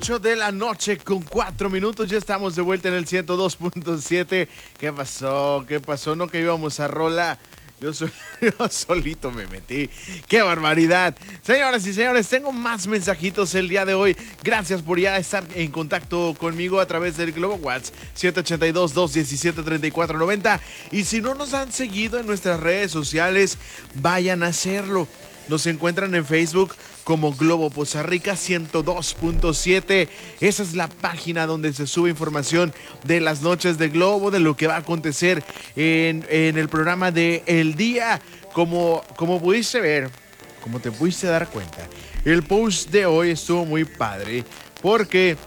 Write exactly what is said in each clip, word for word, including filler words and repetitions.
ocho de la noche con cuatro minutos. Ya estamos de vuelta en el ciento dos punto siete. ¿Qué pasó? ¿Qué pasó? No que íbamos a rola. Yo, sol, yo solito me metí. ¡Qué barbaridad! Señoras y señores, tengo más mensajitos el día de hoy. Gracias por ya estar en contacto conmigo a través del Globo WhatsApp siete ocho dos, dos uno siete, tres cuatro nueve cero. Y si no nos han seguido en nuestras redes sociales, vayan a hacerlo. Nos encuentran en Facebook como Globo Poza Rica ciento dos punto siete. Esa es la página donde se sube información de las noches de Globo, de lo que va a acontecer en, en el programa de El Día. Como, como pudiste ver, como te pudiste dar cuenta, el post de hoy estuvo muy padre porque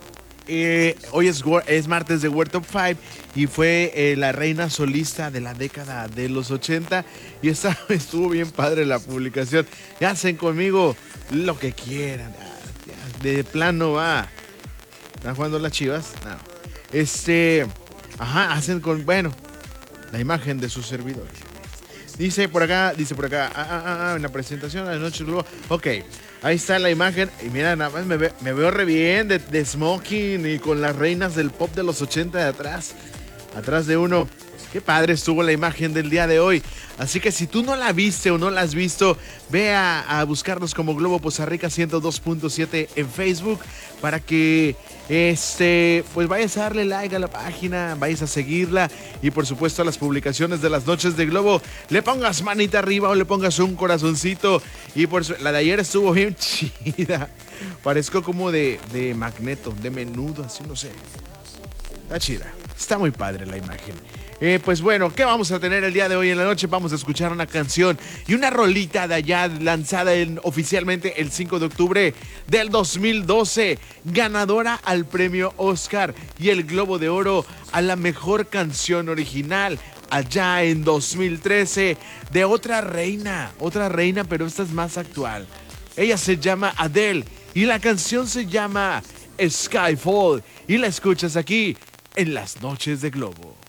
eh, hoy es, es martes de World Top cinco y fue eh, la reina solista de la década de los ochenta y esta, estuvo bien padre la publicación. Ya hacen conmigo lo que quieran. Ya, de plano va. ¿Están jugando las Chivas? No. Este, ajá, hacen con, bueno, la imagen de sus servidores. Dice por acá, dice por acá, ah, ah, ah, en la presentación de la noche Globo. Ok, ahí está la imagen. Y mira, nada más me, ve, me veo re bien de, de smoking y con las reinas del pop de los ochenta de atrás. Atrás de uno. Qué padre estuvo la imagen del día de hoy. Así que si tú no la viste o no la has visto, ve a, a buscarnos como Globo Poza Rica ciento dos punto siete en Facebook para que este, pues vayas a darle like a la página, vayas a seguirla y por supuesto a las publicaciones de las noches de Globo le pongas manita arriba o le pongas un corazoncito. Y por su, la de ayer estuvo bien chida. Parezco como de, de Magneto, de Menudo, así no sé. Está chida, está muy padre la imagen. Eh, pues bueno, ¿qué vamos a tener el día de hoy en la noche? Vamos a escuchar una canción y una rolita de allá lanzada en, oficialmente el cinco de octubre del dos mil doce, ganadora al premio Oscar y el Globo de Oro a la mejor canción original allá en dos mil trece, de otra reina, otra reina, pero esta es más actual. Ella se llama Adele y la canción se llama Skyfall y la escuchas aquí en las noches de Globo.